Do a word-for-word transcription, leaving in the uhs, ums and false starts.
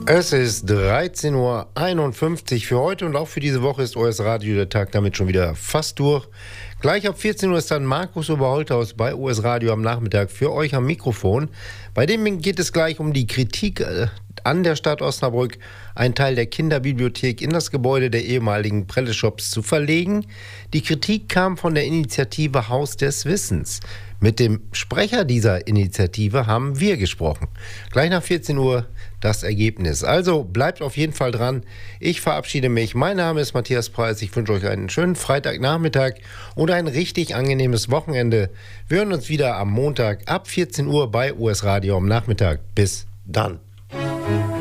Es ist dreizehn Uhr einundfünfzig für heute und auch für diese Woche ist O S Radio der Tag damit schon wieder fast durch. Gleich ab vierzehn Uhr ist dann Markus Oberholthaus bei O S Radio am Nachmittag für euch am Mikrofon. Bei dem geht es gleich um die Kritik an der Stadt Osnabrück, einen Teil der Kinderbibliothek in das Gebäude der ehemaligen Prelleshops zu verlegen. Die Kritik kam von der Initiative Haus des Wissens. Mit dem Sprecher dieser Initiative haben wir gesprochen. Gleich nach vierzehn Uhr das Ergebnis. Also bleibt auf jeden Fall dran. Ich verabschiede mich. Mein Name ist Matthias Preis. Ich wünsche euch einen schönen Freitagnachmittag und ein richtig angenehmes Wochenende. Wir hören uns wieder am Montag ab vierzehn Uhr bei O S Radio am Nachmittag. Bis dann.